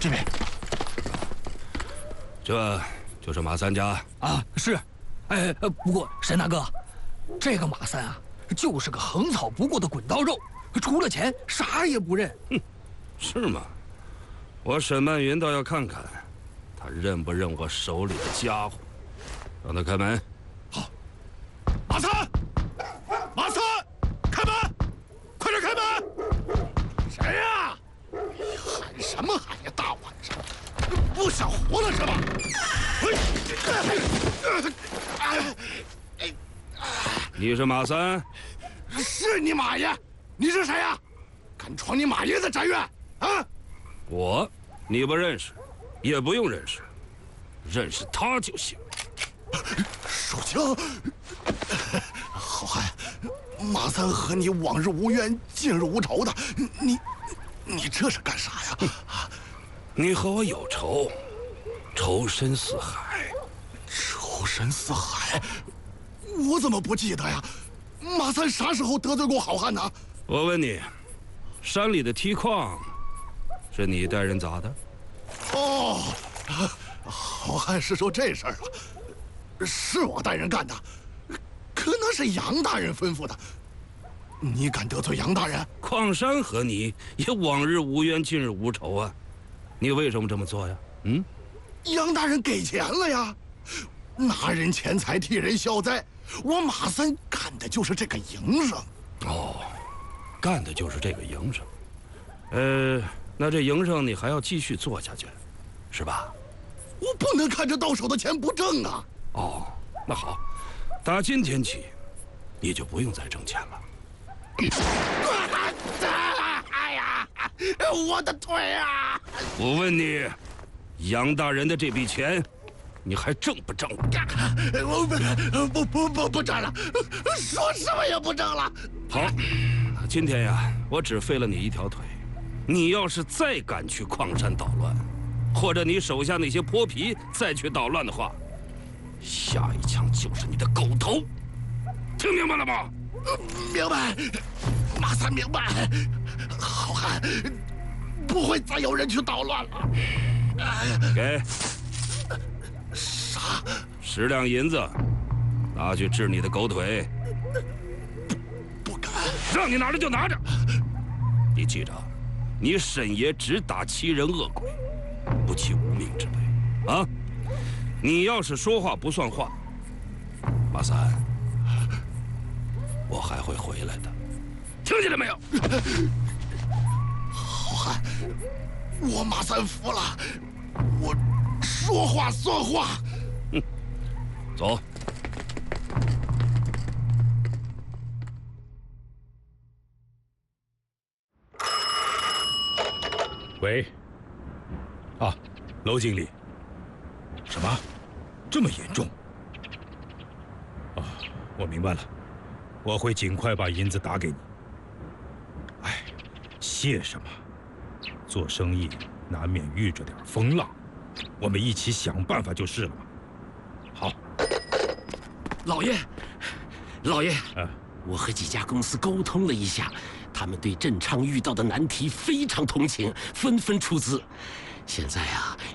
这边。 这就是马三家啊，是。哎，不过沈大哥，这个马三啊，就是个横草不过的滚刀肉，除了钱啥也不认。 哼，是吗？我沈曼云倒要看看，他认不认我手里的家伙。让他开门。 好。马三，马三，开门！快点开门！谁呀？喊什么喊呀？大晚上，不想活了是吧？ 你是马三？ 是你马爷？你是谁呀？敢闯你马爷的宅院啊？ 你不认识，也不用认识，认识他就行。 手枪，好汉，马三和你往日无冤，近日无仇的，你这是干啥呀？ 你和我有仇，仇深似海。 仇深似海，我怎么不记得呀？马三啥时候得罪过好汉呢？ 我问你，山里的梯矿是你带人砸的？ 哦，好汉是说这事儿了，是我带人干的，可那是杨大人吩咐的。你敢得罪杨大人？ 矿山和你也往日无冤，近日无仇啊，你为什么这么做呀？ 杨大人给钱了呀，拿人钱财替人消灾，我马三干的就是这个营生。 哦，干的就是这个营生。那这营生你还要继续做下去，是吧？ 我不能看着到手的钱不挣啊！ 哦，那好，打今天起，你就不用再挣钱了。 哎呀，我的腿啊！ 我问你，杨大人的这笔钱，你还挣不挣？ 我不挣了，说什么也不挣了。 好，今天呀，我只废了你一条腿。你要是再敢去矿山捣乱，或者你手下那些泼皮再去捣乱的话，下一枪就是你的狗头。听明白了吗？ 明白，马三明白。好汉，不会再有人去捣乱了。 给啥 ？10两银子，拿去治你的狗腿。 不敢， 让你拿着就拿着。你记着，你沈爷只打欺人恶鬼，不起无名之辈啊！你要是说话不算话，马三，我还会回来的，听见了没有？ 好汉，我马三服了，我说话算话。 走。 喂，楼经理。什么？这么严重？我明白了，我会尽快把银子打给你。哎，谢什么？做生意难免遇着点风浪，我们一起想办法就是了嘛。好。 老爷，我和几家公司沟通了一下，他们对郑昌遇到的难题非常同情，纷纷出资。现在啊，